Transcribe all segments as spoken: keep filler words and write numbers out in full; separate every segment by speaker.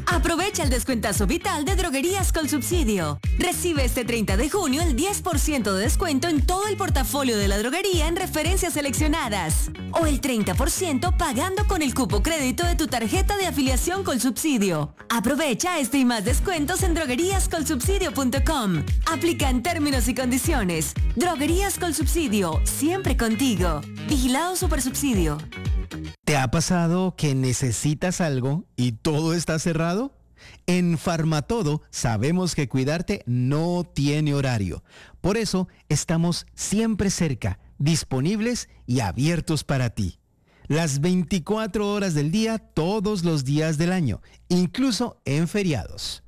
Speaker 1: Aprovecha el descuentazo vital de Droguerías Colsubsidio. Recibe este treinta de junio el diez por ciento de descuento en todo el portafolio de la droguería en referencias seleccionadas. O el treinta por ciento pagando con el cupo crédito de tu tarjeta de afiliación Colsubsidio. Aprovecha este y más descuentos en droguerías colsubsidio punto com. Aplican términos y condiciones. Droguerías Colsubsidio, siempre contigo. Vigilado Supersubsidio.
Speaker 2: ¿Te ha pasado que necesitas algo y todo está cerrado? En Farmatodo sabemos que cuidarte no tiene horario. Por eso estamos siempre cerca, disponibles y abiertos para ti. Las veinticuatro horas del día, todos los días del año, incluso en feriados.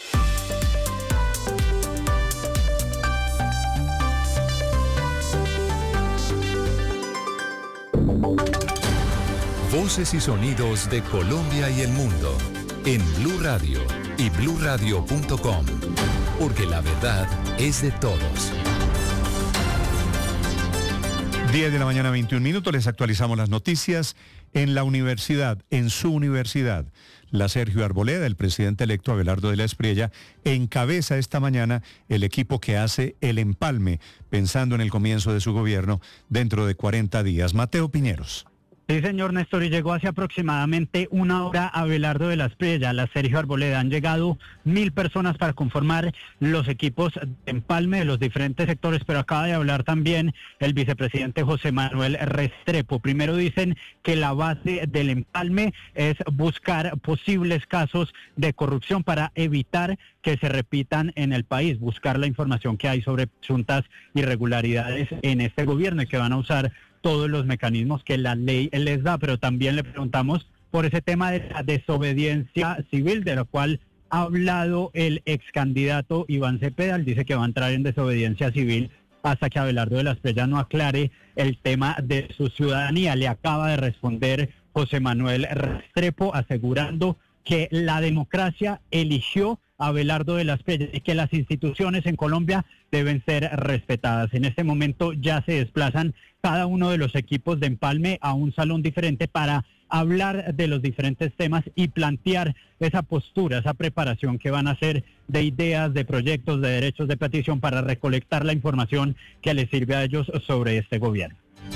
Speaker 3: Voces y sonidos de Colombia y el mundo en Blue Radio y blue radio punto com, porque la verdad es de todos.
Speaker 4: diez de la mañana, veintiún minutos, les actualizamos las noticias. En la universidad, en su universidad, la Sergio Arboleda, el presidente electo Abelardo de la Espriella, encabeza esta mañana el equipo que hace el empalme, pensando en el comienzo de su gobierno dentro de cuarenta días. Mateo Piñeros.
Speaker 5: Sí, señor Néstor, y llegó hace aproximadamente una hora a Abelardo de la Espriella, la Sergio Arboleda. Han llegado mil personas para conformar los equipos de empalme de los diferentes sectores, pero acaba de hablar también el vicepresidente José Manuel Restrepo. Primero dicen que la base del empalme es buscar posibles casos de corrupción para evitar que se repitan en el país, buscar la información que hay sobre presuntas irregularidades en este gobierno y que van a usar todos los mecanismos que la ley les da, pero también le preguntamos por ese tema de la desobediencia civil, de lo cual ha hablado el ex candidato Iván Cepeda. Él dice que va a entrar en desobediencia civil hasta que Abelardo de la Espriella no aclare el tema de su ciudadanía. Le acaba de responder José Manuel Restrepo asegurando que la democracia eligió a Abelardo de la Espriella y que las instituciones en Colombia deben ser respetadas. En este momento ya se desplazan cada uno de los equipos de empalme a un salón diferente para hablar de los diferentes temas y plantear esa postura, esa preparación que van a hacer de ideas, de proyectos, de derechos de petición para recolectar la información que les sirve a ellos sobre este gobierno.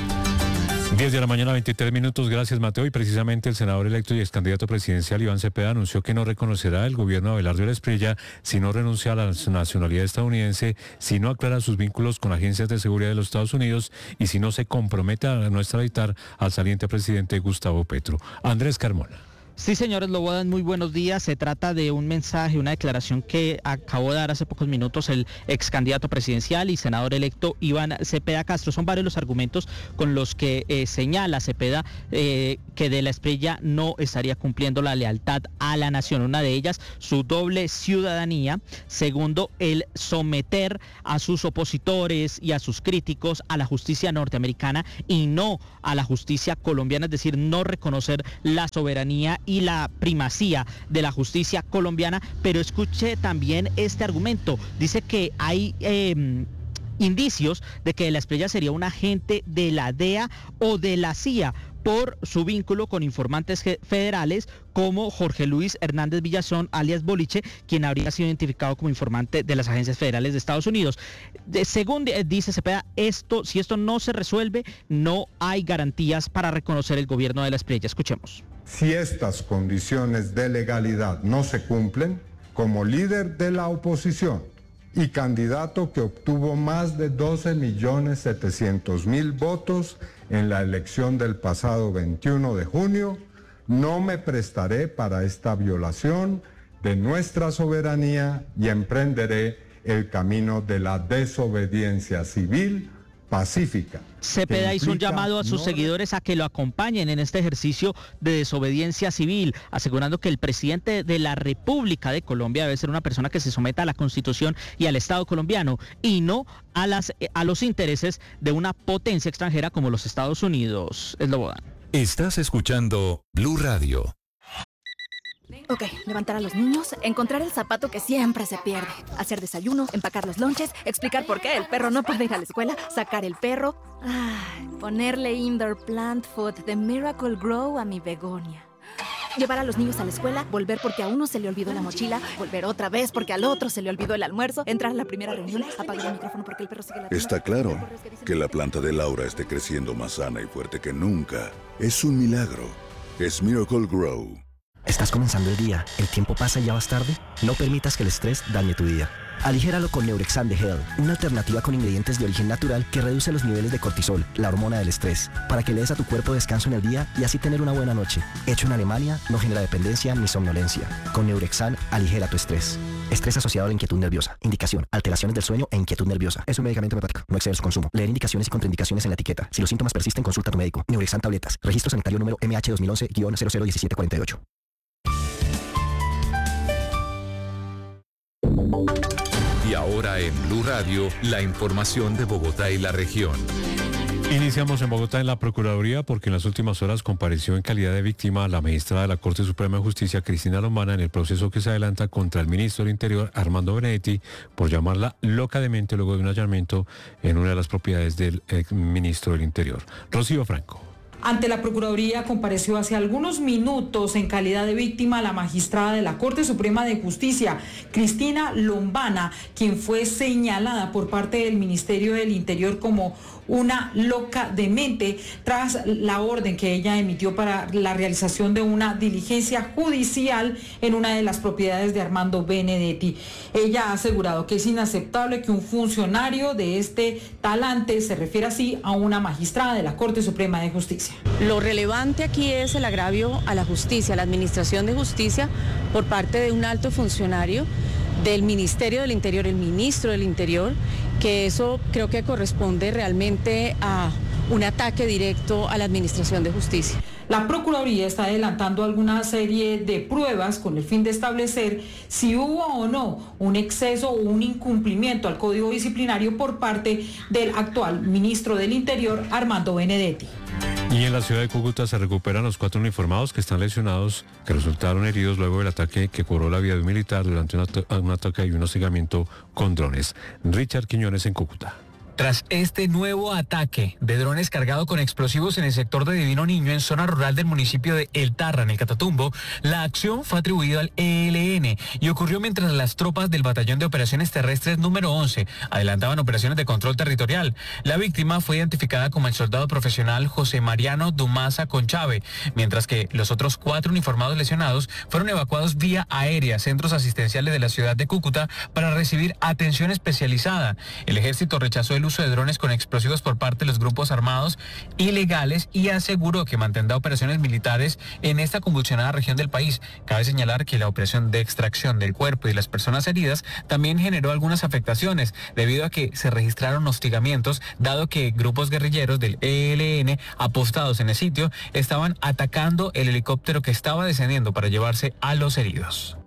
Speaker 6: diez de la mañana, veintitrés minutos. Gracias, Mateo. Y precisamente el senador electo y ex candidato presidencial Iván Cepeda anunció que no reconocerá el gobierno de Abelardo de la Espriella si no renuncia a la nacionalidad estadounidense, si no aclara sus vínculos con agencias de seguridad de los Estados Unidos y si no se compromete a no extraditar al saliente presidente Gustavo Petro. Andrés Carmona.
Speaker 7: Sí, señores Lobodan, muy buenos días. Se trata de un mensaje, una declaración que acabó de dar hace pocos minutos el ex candidato presidencial y senador electo Iván Cepeda Castro. Son varios los argumentos con los que eh, señala Cepeda eh, que de la Espriella no estaría cumpliendo la lealtad a la nación. Una de ellas, su doble ciudadanía. Segundo, el someter a sus opositores y a sus críticos a la justicia norteamericana y no a la justicia colombiana, es decir, no reconocer la soberanía y la primacía de la justicia colombiana. Pero escuche también este argumento. Dice que hay eh, indicios de que de la Espriella sería un agente de la D E A o de la C I A por su vínculo con informantes federales como Jorge Luis Hernández Villazón, alias Boliche, quien habría sido identificado como informante de las agencias federales de Estados Unidos. De, según dice Cepeda, esto, si esto no se resuelve, no hay garantías para reconocer el gobierno de la Espriella. Escuchemos.
Speaker 8: Si estas condiciones de legalidad no se cumplen, como líder de la oposición y candidato que obtuvo más de doce millones setecientos mil votos en la elección del pasado veintiuno de junio, no me prestaré para esta violación de nuestra soberanía y emprenderé el camino de la desobediencia civil pacífica.
Speaker 7: Cepeda hizo un llamado a sus no... seguidores a que lo acompañen en este ejercicio de desobediencia civil, asegurando que el presidente de la República de Colombia debe ser una persona que se someta a la Constitución y al Estado colombiano y no a, las, a los intereses de una potencia extranjera como los Estados Unidos. Es Lobodan.
Speaker 3: Estás escuchando Blue Radio.
Speaker 9: Ok, levantar a los niños, encontrar el zapato que siempre se pierde, hacer desayuno, empacar los lonches, explicar por qué el perro no puede ir a la escuela, sacar el perro, ay, ponerle indoor plant food de Miracle Grow a mi begonia. Llevar a los niños a la escuela, volver porque a uno se le olvidó la mochila, volver otra vez porque al otro se le olvidó el almuerzo, entrar a la primera reunión, apagar el micrófono porque el perro sigue la...
Speaker 10: Está claro que la planta de Laura esté creciendo más sana y fuerte que nunca. Es un milagro. Es Miracle Grow.
Speaker 11: Estás comenzando el día, el tiempo pasa y ya vas tarde. No permitas que el estrés dañe tu día. Aligéralo con Neurexan de Hell, una alternativa con ingredientes de origen natural que reduce los niveles de cortisol, la hormona del estrés, para que le des a tu cuerpo descanso en el día y así tener una buena noche. Hecho en Alemania, no genera dependencia ni somnolencia. Con Neurexan, aligera tu estrés. Estrés asociado a la inquietud nerviosa. Indicación: alteraciones del sueño e inquietud nerviosa. Es un medicamento homeopático. No exceder su consumo. Leer indicaciones y contraindicaciones en la etiqueta. Si los síntomas persisten, consulta a tu médico. Neurexan tabletas. Registro sanitario número M H dos mil once guion cero cero diecisiete cuarenta y ocho.
Speaker 3: Y ahora en Blue Radio, la información de Bogotá y la región.
Speaker 6: Iniciamos en Bogotá en la Procuraduría porque en las últimas horas compareció en calidad de víctima la magistrada de la Corte Suprema de Justicia, Cristina Lombana, en el proceso que se adelanta contra el ministro del Interior, Armando Benedetti, por llamarla loca de mente luego de un allanamiento en una de las propiedades del ex ministro del Interior. Rocío Franco.
Speaker 12: Ante la Procuraduría compareció hace algunos minutos en calidad de víctima la magistrada de la Corte Suprema de Justicia, Cristina Lombana, quien fue señalada por parte del Ministerio del Interior como una loca de mente tras la orden que ella emitió para la realización de una diligencia judicial en una de las propiedades de Armando Benedetti. Ella ha asegurado que es inaceptable que un funcionario de este talante se refiera así a una magistrada de la Corte Suprema de Justicia.
Speaker 13: Lo relevante aquí es el agravio a la justicia, a la administración de justicia por parte de un alto funcionario del Ministerio del Interior, el ministro del Interior, que eso creo que corresponde realmente a un ataque directo a la administración de justicia.
Speaker 12: La Procuraduría está adelantando alguna serie de pruebas con el fin de establecer si hubo o no un exceso o un incumplimiento al Código Disciplinario por parte del actual ministro del Interior, Armando Benedetti.
Speaker 6: Y en la ciudad de Cúcuta se recuperan los cuatro uniformados que están lesionados, que resultaron heridos luego del ataque que cobró la vida de un militar durante un, at- un ataque y un hostigamiento con drones. Richard Quiñones en Cúcuta.
Speaker 14: Tras este nuevo ataque de drones cargado con explosivos en el sector de Divino Niño, en zona rural del municipio de El Tarra, en el Catatumbo, la acción fue atribuida al E L N y ocurrió mientras las tropas del Batallón de Operaciones Terrestres número once adelantaban operaciones de control territorial. La víctima fue identificada como el soldado profesional José Mariano Dumaza Conchave, mientras que los otros cuatro uniformados lesionados fueron evacuados vía aérea a centros asistenciales de la ciudad de Cúcuta para recibir atención especializada. El ejército rechazó el uso de drones con explosivos por parte de los grupos armados ilegales y aseguró que mantendrá operaciones militares en esta convulsionada región del país. Cabe señalar que la operación de extracción del cuerpo y las personas heridas también generó algunas afectaciones debido a que se registraron hostigamientos, dado que grupos guerrilleros del E L N apostados en el sitio estaban atacando el helicóptero que estaba descendiendo para llevarse a los heridos.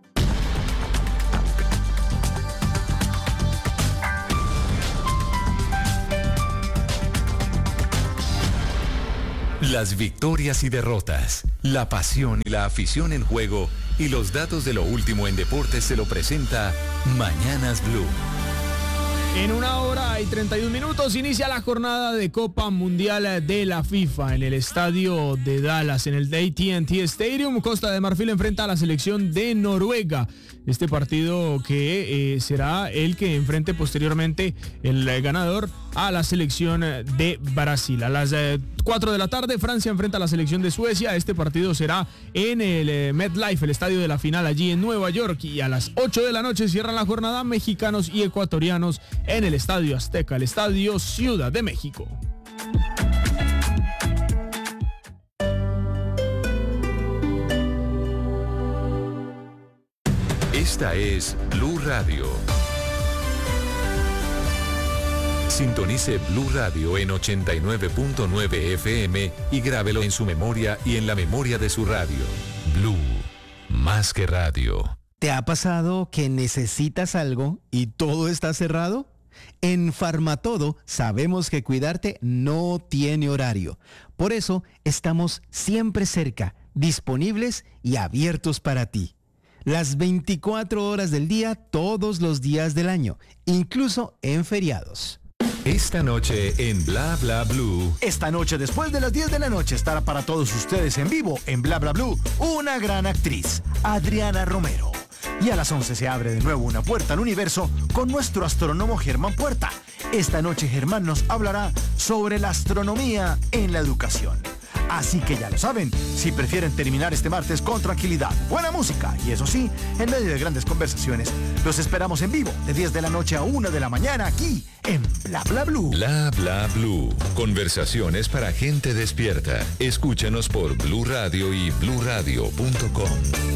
Speaker 3: Las victorias y derrotas, la pasión y la afición en juego y los datos de lo último en deportes se lo presenta Mañanas Blue.
Speaker 15: En una hora y treinta y un minutos inicia la jornada de Copa Mundial de la FIFA en el estadio de Dallas, en el A T and T Stadium. Costa de Marfil enfrenta a la selección de Noruega. Este partido que eh, será el que enfrente posteriormente el eh, ganador a la selección de Brasil. A las eh, cuatro de la tarde Francia enfrenta a la selección de Suecia. Este partido será en el eh, MetLife, el estadio de la final allí en Nueva York. Y a las ocho de la noche cierran la jornada mexicanos y ecuatorianos en el Estadio Azteca, el Estadio Ciudad de México.
Speaker 3: Esta es Blue Radio. Sintonice Blue Radio en ochenta y nueve punto nueve F M y grábelo en su memoria y en la memoria de su radio. Blue, más que radio.
Speaker 2: ¿Te ha pasado que necesitas algo y todo está cerrado? En Farmatodo sabemos que cuidarte no tiene horario. Por eso estamos siempre cerca, disponibles y abiertos para ti. Las veinticuatro horas del día, todos los días del año, incluso en feriados.
Speaker 3: Esta noche en Bla Bla Blue.
Speaker 16: Esta noche, después de las diez de la noche, estará para todos ustedes en vivo en Bla Bla Blue una gran actriz, Adriana Romero. Y a las once se abre de nuevo una puerta al universo con nuestro astrónomo Germán Puerta. Esta noche Germán nos hablará sobre la astronomía en la educación. Así que ya lo saben, si prefieren terminar este martes con tranquilidad, buena música y eso sí, en medio de grandes conversaciones, los esperamos en vivo de diez de la noche a una de la mañana aquí en Bla Bla Blue.
Speaker 3: Bla Bla Blue. Conversaciones para gente despierta. Escúchanos por Blue Radio y blue radio punto com.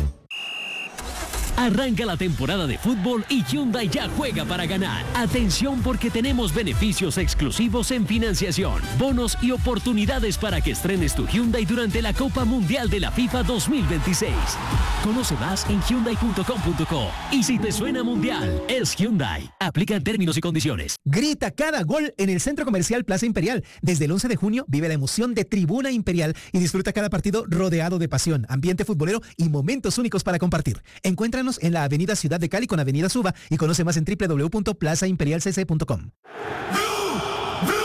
Speaker 17: Arranca la temporada de fútbol y Hyundai ya juega para ganar. Atención porque tenemos beneficios exclusivos en financiación, bonos y oportunidades para que estrenes tu Hyundai durante la Copa Mundial de la FIFA dos mil veintiséis. Conoce más en hyundai punto com punto co. Y si te suena mundial, es Hyundai. Aplica términos y condiciones.
Speaker 2: Grita cada gol en el Centro Comercial Plaza Imperial. Desde el once de junio vive la emoción de Tribuna Imperial y disfruta cada partido rodeado de pasión, ambiente futbolero y momentos únicos para compartir. Encuéntranos en la avenida Ciudad de Cali con avenida Suba y conoce más en doble u doble u doble u punto plaza imperial c c punto com.